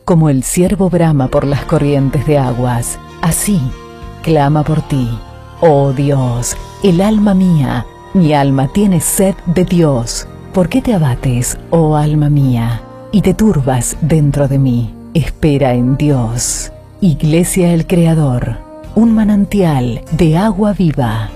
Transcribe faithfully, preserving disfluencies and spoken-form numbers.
Como el ciervo brama por las corrientes de aguas, así clama por ti. Oh Dios, el alma mía, mi alma tiene sed de Dios. ¿Por qué te abates, oh alma mía, y te turbas dentro de mí? Espera en Dios. Iglesia el Creador, un manantial de agua viva.